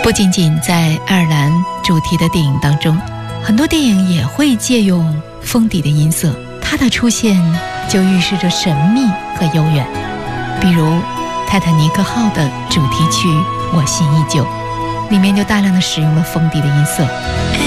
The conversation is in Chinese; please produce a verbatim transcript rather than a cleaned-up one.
不仅仅在爱尔兰主题的电影当中，很多电影也会借用风笛的音色，它的出现就预示着神秘和悠远。比如泰坦尼克号的主题曲《我心依旧》，里面就大量的使用了风笛的音色。